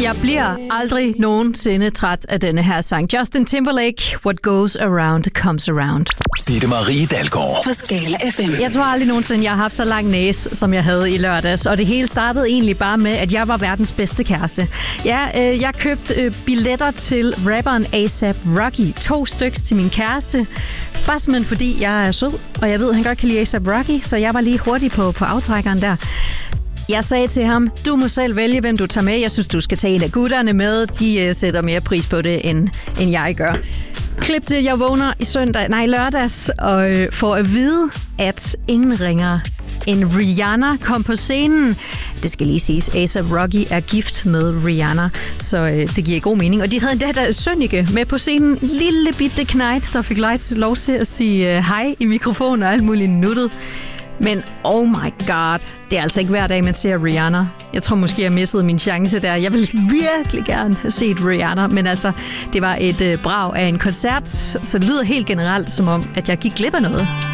Jeg bliver aldrig nogensinde træt af denne her sang. Justin Timberlake, What Goes Around Comes Around. Ditte Marie Dalgaard På Skala FM. Jeg tror aldrig nogensinde, jeg har haft så lang næse, som jeg havde i lørdags. Og det hele startede egentlig bare med, at jeg var verdens bedste kæreste. Ja, jeg købte billetter til rapperen A$AP Rocky. 2 styks til min kæreste. Bare simpelthen fordi jeg er sød, og jeg ved, at han godt kan lide A$AP Rocky. Så jeg var lige hurtig på aftrækkeren der. Jeg sagde til ham, du må selv vælge, hvem du tager med. Jeg synes, du skal tage en af gutterne med. De sætter mere pris på det, end jeg gør. Klip til, jeg vågner i lørdags, og får at vide, at ingen ringer end Rihanna kom på scenen. Det skal lige siges, A$AP Rocky er gift med Rihanna, så det giver god mening. Og de havde endda der Sønneke med på scenen. Lille bitte knejt, der fik lov til at sige hej i mikrofonen og alt muligt nuttet. Men oh my god, det er altså ikke hver dag, man ser Rihanna. Jeg tror måske, jeg missede min chance der. Jeg vil virkelig gerne have set Rihanna, men altså, det var et brag af en koncert, så det lyder helt generelt som om, at jeg gik glip af noget.